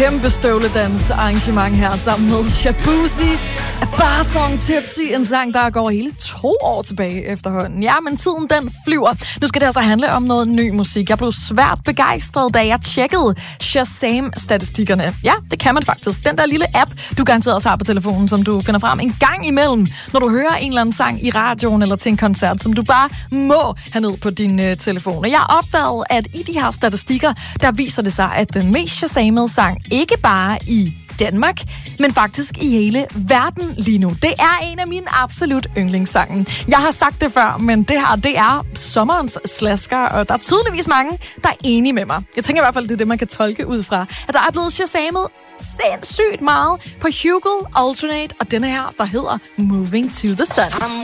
kæmpe støvledans arrangement her sammen med Shabuzi. Bare Song Tipsy, en sang, der går hele 2 år tilbage efterhånden. Ja, men tiden den flyver. Nu skal det altså handle om noget ny musik. Jeg blev svært begejstret, da jeg tjekkede Shazam-statistikkerne. Ja, det kan man faktisk. Den der lille app, du garanteret også har på telefonen, som du finder frem en gang imellem, når du hører en eller anden sang i radioen eller til en koncert, som du bare må have ned på din telefon. Og jeg opdagede, at i de her statistikker, der viser det sig, at den mest Shazamede sang, ikke bare i Danmark, men faktisk i hele verden lige nu. Det er en af mine absolut yndlingssange. Jeg har sagt det før, men det her, det er sommerens slasker, og der er tydeligvis mange, der er enige med mig. Jeg tænker i hvert fald, det er det, man kan tolke ud fra, at der er blevet shazamet sindssygt meget på Hugo Alternate, og denne her, der hedder Moving to the Sun.